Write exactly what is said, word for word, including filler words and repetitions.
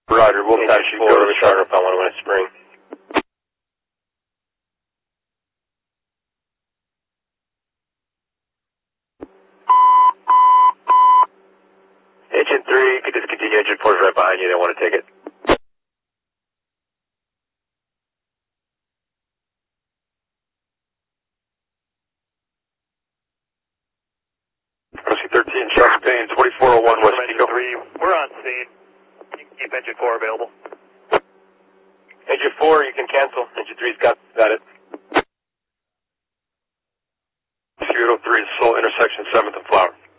Roger, we'll touch you. Go to the starter if I want to win a spring. Engine three, you could discontinue. Engine four is right behind you. They want to take it. R C thirteen, Charles Payne, twenty-four oh one West Pico. three, we're on scene. You can keep engine four available. Engine four, you can cancel. Engine three's got, got it. C eight oh three, Soul intersection seventh and Flower.